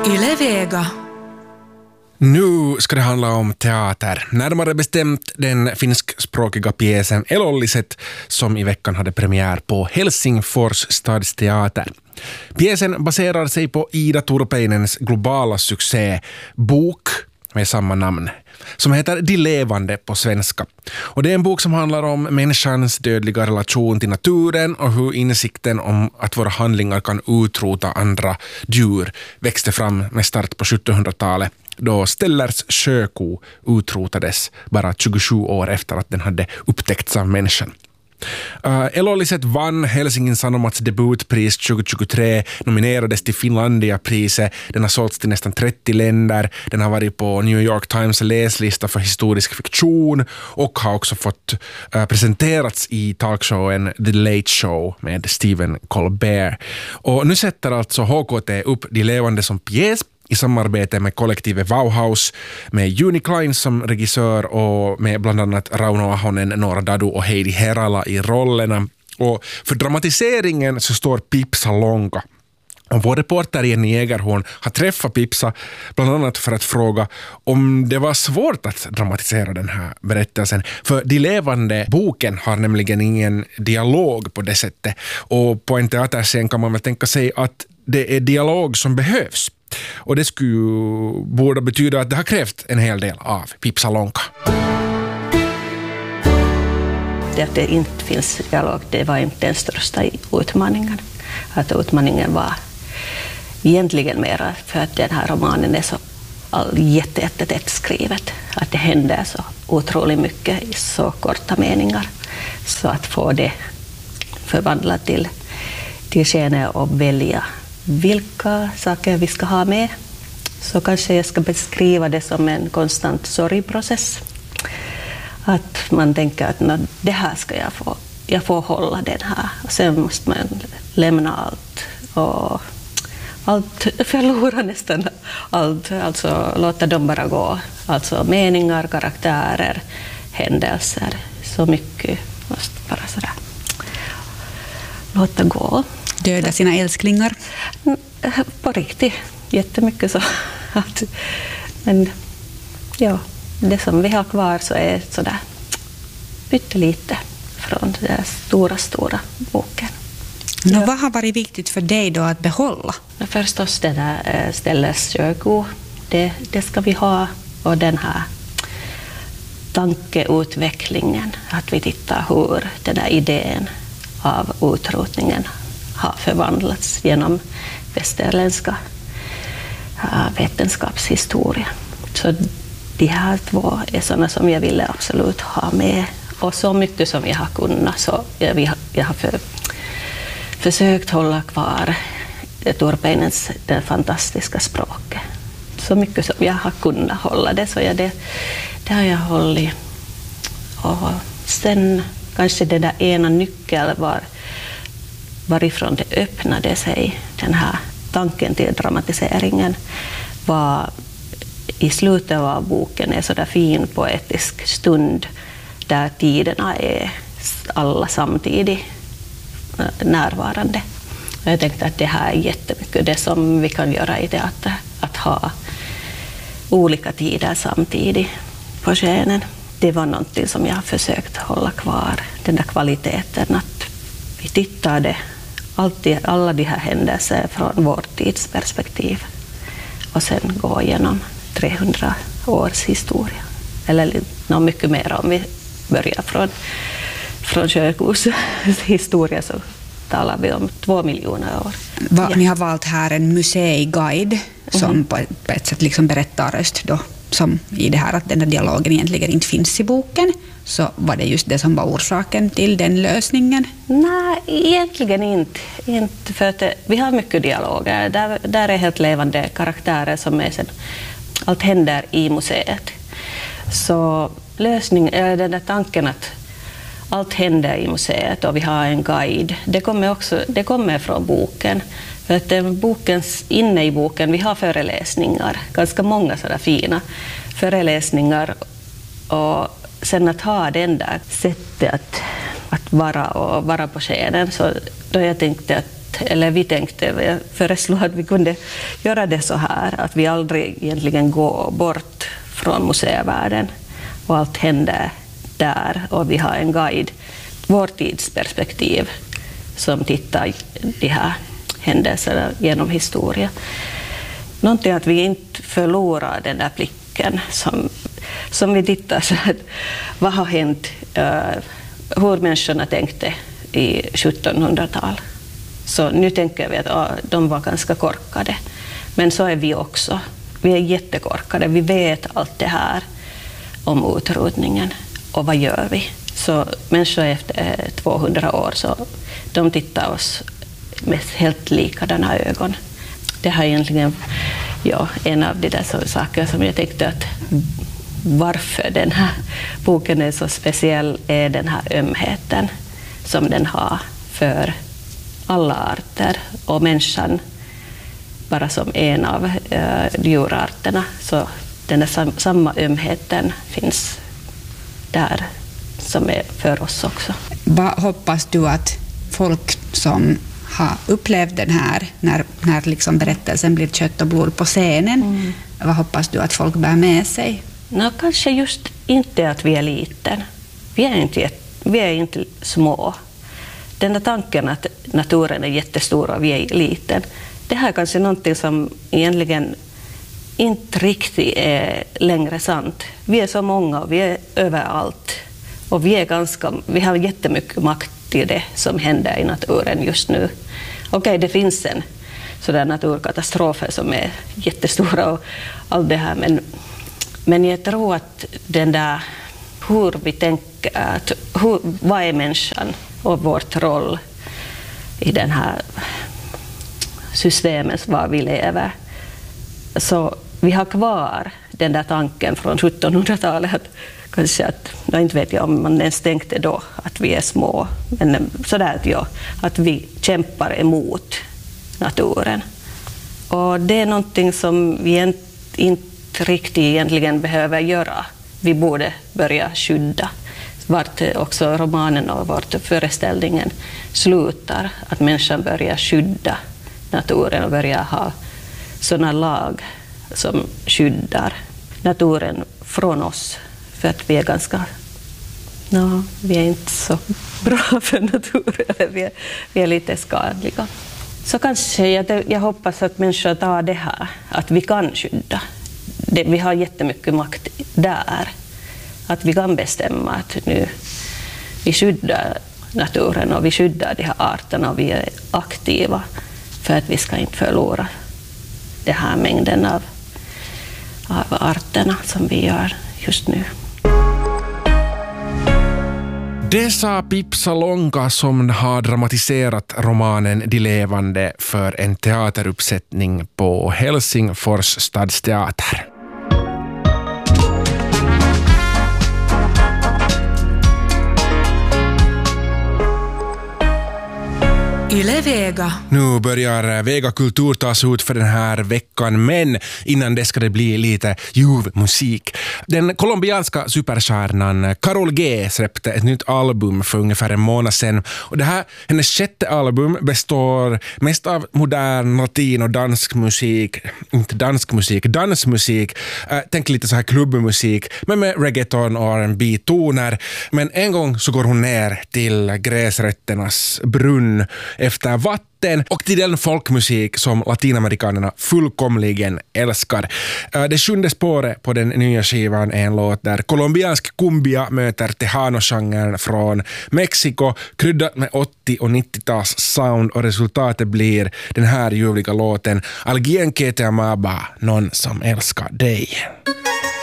Yle Vega. Nu ska det handla om teater. Närmare bestämt den finskspråkiga pjäsen Elolliset som i veckan hade premiär på Helsingfors stadsteater. Pjäsen baserar sig på Ida Turpeinens globala succé bok med samma namn, som heter De levande på svenska. Och det är en bok som handlar om människans dödliga relation till naturen och hur insikten om att våra handlingar kan utrota andra djur växte fram med start på 1700-talet, då Stellers sjöko utrotades bara 27 år efter att den hade upptäckts av människan. Elolliset vann Helsingin Sanomats debutpris 2023, nominerades till Finlandia-priset. Den har sålts till nästan 30 länder. Den har varit på New York Times läslista för historisk fiktion och har också fått presenterats i talkshowen The Late Show med Stephen Colbert. Och nu sätter alltså HKT upp De levande som pjäs i samarbete med kollektivet Bauhaus, med Juni Klein som regissör och med bland annat Rauno Ahonen, Nora Dadu och Heidi Herala i rollerna. Och för dramatiseringen så står Pipsa Lonka. Och vår reporter Jenny Jägerhorn har träffat Pipsa bland annat för att fråga om det var svårt att dramatisera den här berättelsen. För De levande boken har nämligen ingen dialog på det sättet. Och på en teaterscen kan man väl tänka sig att det är dialog som behövs. Och det borde betyda att det har krävt en hel del av Pipsa Lonka. Att det inte finns dialog, det var inte den största utmaningen. Att utmaningen var egentligen mera för att den här romanen är så jättetätt skrivet. Att det händer så otroligt mycket i så korta meningar. Så att få det förvandlat till scener och välja vilka saker vi ska ha med, så kanske jag ska beskriva det som en konstant sorgprocess. Att man tänker att det här ska jag får hålla den här. Och sen måste man lämna allt och förlora nästan allt. Alltså låta dem bara gå. Alltså meningar, karaktärer, händelser. Så mycket måste bara sådär låta gå. Döda sina älsklingar? På riktigt, jättemycket så. Men ja, det som vi har kvar så är sådär pyttelite från den stora boken. Ja. Vad har varit viktigt för dig då att behålla? Förstås den här Stellers sjöko, det ska vi ha, och den här tankeutvecklingen, att vi tittar hur den här idén av utrotningen har förvandlats genom västerländska vetenskapshistoria. Så de här två är sådana som jag ville absolut ha med. Och så mycket som jag har kunnat, så jag har försökt hålla kvar Turpeinens det fantastiska språket. Så mycket som jag har kunnat hålla det, så det har jag hållit. Och sen kanske den där ena nyckeln var varifrån det öppnade sig, den här tanken till dramatiseringen, var i slutet av boken en sådär fin poetisk stund där tiderna är alla samtidigt närvarande. Och jag tänkte att det här är jättemycket det som vi kan göra i teater, att ha olika tider samtidigt på scenen. Det var någonting som jag har försökt hålla kvar, den där kvaliteten, att vi tittade alla de här händelser från vårt tidsperspektiv och sen gå igenom 300 års historia. Eller mycket mer om vi börjar från sjökos historia, så talar vi om 2 miljoner år. Ni har valt här en museiguide som på ett sätt liksom berättar just då, som i det här att den här dialogen egentligen inte finns i boken. Så var det just det som var orsaken till den lösningen? Nej, egentligen inte för att vi har mycket dialoger. Där är helt levande karaktärer som är sen, allt händer i museet. Så den där tanken att allt händer i museet och vi har en guide, det kommer från boken. För att inne i boken vi har föreläsningar, ganska många sådana fina föreläsningar, och sen att ha den där sättet att vara på scenen, så då jag tänkte att eller vi tänkte, föreslå att vi kunde göra det så här, att vi aldrig egentligen går bort från museivärlden och allt händer där, och vi har en guide, vår tidsperspektiv, som tittar de här händelserna genom historia. Någonting att vi inte förlorar den där blicken som vi tittar så att vad har hänt, hur människorna tänkte i 1700-tal. Så nu tänker vi att de var ganska korkade, men så är vi också. Vi är jättekorkade, vi vet allt det här om utrotningen, och vad gör vi? Så människor efter 200 år, så de tittar oss med helt likadana ögon. Det här är egentligen en av de där saker som jag tänkte att varför den här boken är så speciell är den här ömheten som den har för alla arter, och människan bara som en av djurarterna, så den där samma ömheten finns där som är för oss också. Vad hoppas du att folk som har upplevt den här, när liksom berättelsen blir kött och blod på scenen, vad hoppas du att folk bär med sig? Kanske just inte att vi är liten. Vi är inte små. Den där tanken att naturen är jättestor och vi är liten, det här är kanske någonting som egentligen inte riktigt är längre sant. Vi är så många och vi är överallt. Och vi har jättemycket makt i det som händer i naturen just nu. Okej, det finns en sådär naturkatastrofer som är jättestora och allt det här, men jag tror att den där hur vi tänker, vad är människan och vårt roll i den här systemet var vi lever. Så vi har kvar den där tanken från 1700-talet, kanske inte vet jag om man ens tänkte då att vi är små, men sådär att vi kämpar emot naturen. Och det är någonting som vi inte riktigt egentligen behöver göra. Vi borde börja skydda. Vart också romanen och vart föreställningen slutar, att människan börjar skydda naturen och börjar ha sådana lag som skyddar naturen från oss, för att vi är vi är inte så bra för naturen, vi är lite skadliga. Så kanske jag hoppas att människor tar det här, att vi kan skydda. Vi har jättemycket makt där, att vi kan bestämma att nu vi skyddar naturen och vi skyddar de här arterna och vi är aktiva för att vi ska inte förlora den här mängden av arterna som vi gör just nu. Det sa Pip Salonga som har dramatiserat romanen De levande för en teateruppsättning på Helsingfors stadsteater. Yle Vega. Nu börjar Vega Kultur tas ut för den här veckan, men innan det ska det bli lite ljuv musik. Den colombianska superstjärnan Karol G släppte ett nytt album för ungefär en månad sedan. Och det här, hennes sjätte album, består mest av modern latin- och dansmusik. Tänk lite så här klubbmusik, men med reggaeton och R&B-toner. Men en gång så går hon ner till gräsrötternas brunn efter vatten och till den folkmusik som latinamerikanerna fullkomligen älskar. Det sjunde spåret på den nya skivan är en låt där colombiansk cumbia möter tejano-genren från Mexiko, kryddat med 80- och 90-tals sound, och resultatet blir den här ljuvliga låten Alguien que te amaba, någon som älskar dig.